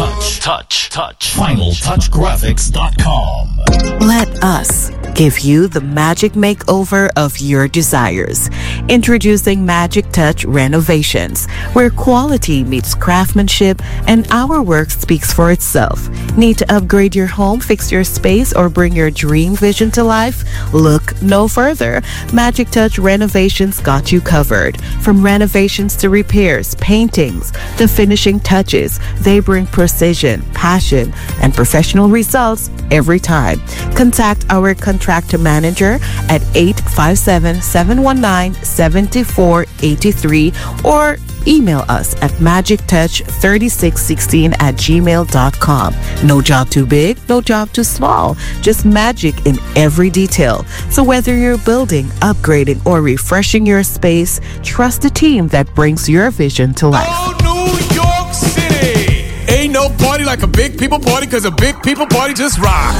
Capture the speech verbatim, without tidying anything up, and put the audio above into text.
touch, touch, touch. final touch graphics dot com. Let us give you the magic makeover of your desires. Introducing Magic Touch Renovations, where quality meets craftsmanship and our work speaks for itself. Need to upgrade your home, fix your space, or bring your dream vision to life? Look no further. Magic Touch Renovations got you covered. From renovations to repairs, paintings, to finishing touches, they bring precision, passion, and professional results every time. Contact our contractor manager at eight five seven, seven one nine, seven four eight three or email us at magic touch three six one six at gmail dot com. No job too big, no job too small. Just magic in every detail. So whether you're building, upgrading, or refreshing your space, trust the team that brings your vision to life. Oh, New York City! Ain't no party like a big people party, because a big people party just rock.